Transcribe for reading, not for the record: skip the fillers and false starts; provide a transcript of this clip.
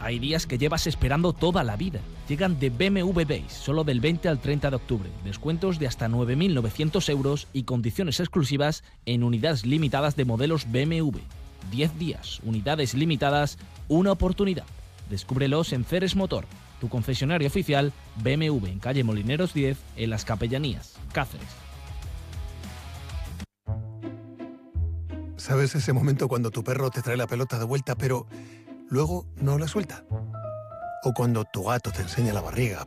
Hay días que llevas esperando toda la vida. Llegan de BMW Days, solo del 20 al 30 de octubre. Descuentos de hasta 9.900 euros y condiciones exclusivas en unidades limitadas de modelos BMW. 10 días, unidades limitadas, una oportunidad. Descúbrelos en Ceres Motor, tu concesionario oficial BMW en calle Molineros 10, en Las Capellanías, Cáceres. ¿Sabes ese momento cuando tu perro te trae la pelota de vuelta, pero luego no la suelta? O cuando tu gato te enseña la barriga,